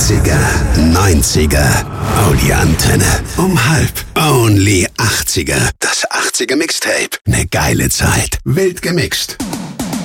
80er, 90er, Audi Antenne. Um 1:30. Only 80er. Das 80er Mixtape. Ne geile Zeit. Wild gemixt.